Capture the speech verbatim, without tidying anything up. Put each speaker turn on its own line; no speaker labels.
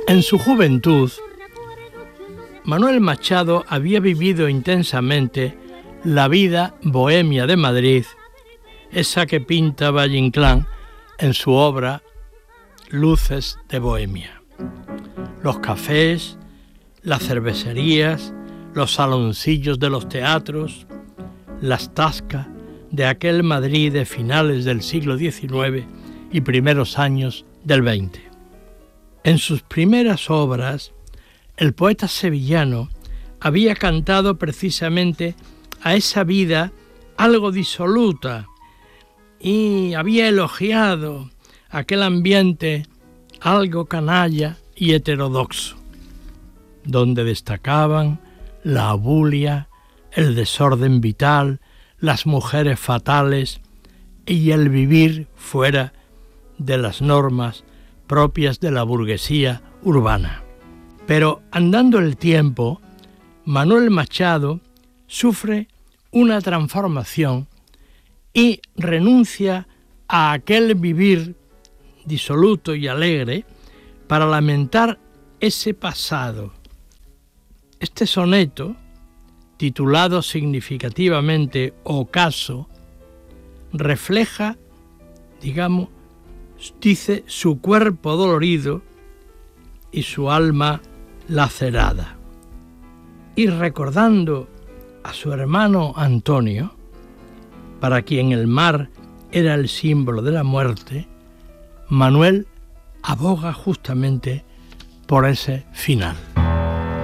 En su juventud, Manuel Machado había vivido intensamente la vida bohemia de Madrid, esa que pinta Valle-Inclán en su obra Luces de Bohemia. Los cafés, las cervecerías, los saloncillos de los teatros, las tascas de aquel Madrid de finales del siglo diecinueve y primeros años del veinte. En sus primeras obras, el poeta sevillano había cantado precisamente a esa vida algo disoluta y había elogiado aquel ambiente algo canalla y heterodoxo, donde destacaban la abulia, el desorden vital, las mujeres fatales y el vivir fuera de las normas propias de la burguesía urbana. Pero andando el tiempo, Manuel Machado sufre una transformación y renuncia a aquel vivir disoluto y alegre para lamentar ese pasado. Este soneto, titulado significativamente Ocaso, refleja, digamos, dice su cuerpo dolorido y su alma lacerada. Y recordando a su hermano Antonio, para quien el mar era el símbolo de la muerte, Manuel aboga justamente por ese final.